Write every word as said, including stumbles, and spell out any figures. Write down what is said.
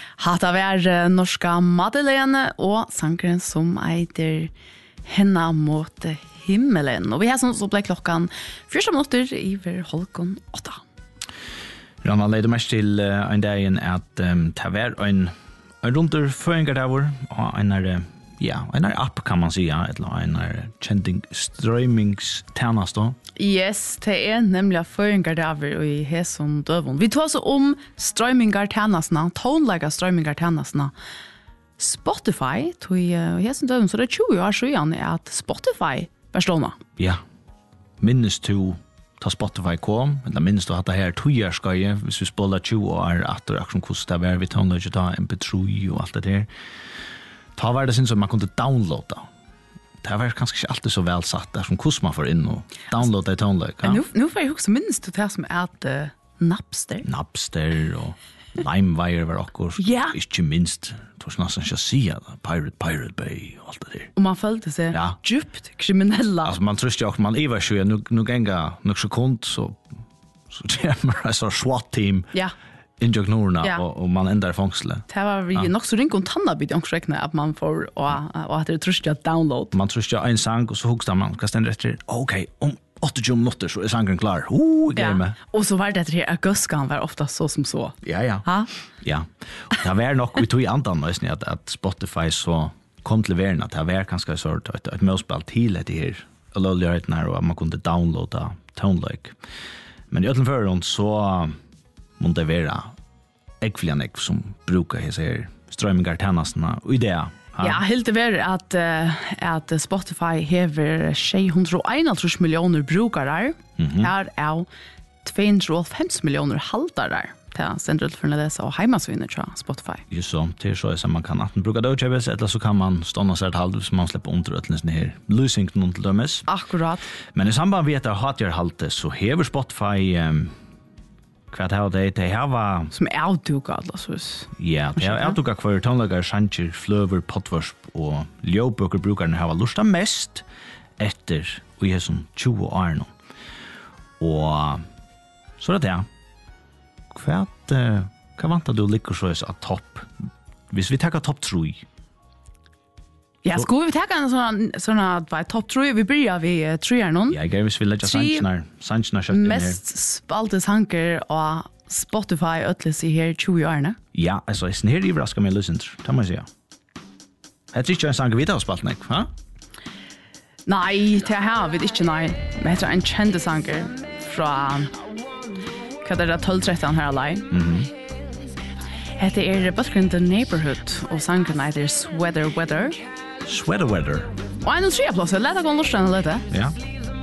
Hata var uh, norska Madeleine og sangren som eider Henna mot himmelen. Og vi har sånn så ble klokken fjorten minutter i hver holken åtta. Ranna leide mest til uh, en dag at um, det var en, en runder føringer der var, og en er, ja, en er app kan man säga, eller en er kjending streamingstjernast då. Yes, det er nemlig føringer der var i Heson Døvon. Vi tar så om streamingartjernastene, tonelaga streamingartjernastene. Spotify, tog i uh, Heson Døvon, så det er tjue år siden at Spotify var slående. Ja, minnes du ta Spotify kom, eller minnes du at det her togjerskøye, hvis vi spåler tjue år, at det er akkurat hvordan det var, vi tar ikke ta M P tre og alt det der. Ta var det sin som man kunne downloada. Det var kanskje ikke alltid så velsatt der som hvordan man får inn og downloada i toneløk. Ja? Nu, nu får jeg huske minnes du det som er at uh, Napster. Napster og LimeWire var akkurat. Ja. Ikke minst, det var nesten ikke å si det. Pirate, Pirate Bay og alt det der. Og man følte seg Ja. djupt kriminella. Altså man tror ikke man iver sju, nu, nu genga nok sekund, så, så kommer det så SWAT-team Ja. injektorerna Ja. og, og man ender i fångslet. Det var vi nok så ringt om tannabit i ångsrekne at man får, og, og at det tror ikke at download. Man tror ikke en sang, og så hugster man, hva stender etter? Ok, om åttiotjue minutter så er sangen klar. Uh, Ja. game. Og så var det etter at Guskan var ofta så som så. Ja, ja. Ha? Ja. Det var nok, vi tog i andan nøysen at, at Spotify så kom til verden, at det var kanskje så et, et, et møtspill til det her, og løljøyten her, og at man kunne downloada tonelike. Men i øtlenføren så må det være eggflian egg som brukar hese her strømmingartjenestene, og idea. Ja, helt det var at, uh, at Spotify hever sju hundre og einogtrýss millioner brukare. Mhm. Her er två hundre og hálvfems millioner halvdare. Det er sendt for det og heimasvinner fra Spotify. Just så, til så er så man kan atten bruka det og kjøpes, eller så kan man stående seg et halvt, så man slipper under øtlensene her. Lysing noen til dømes. Akkurat. Men i samband med at det har hatt halte, så hever Spotify um, hva det har det, det har var Som er avduka, altså. ja, det har avduka hver tonelager, sanger, fløver, potvarsp og ljøbøker brukerne har lusta mest etter og i som tjue år nå. Og så er det det. Hva, uh, hva vant du liker så av topp? Hvis vi tar topp tre, Ja, skulle vi ta en sånn, sånn at var topp tre, vi börjar vi uh, tre her noen. ja, jeg hvis vi legger Tre sangerna, sangerna kjøtt inn her. Mest spalte sanger og Spotify øtles i her tjue årene. Ja, altså, jeg her ivrasker meg løsent, det må jeg si. Jeg tror ikke en sanger vi har spalt nek, ha? Nei, det her vet ikke nei. Men det er en kjente sanger fra hva er det tolv tretten her alai. Mhm. Hette er Butker The Neighborhood og sangen heter Sweater Weather. Sweater Weather. Og en og tre plass, leta gå lorten litt. Ja.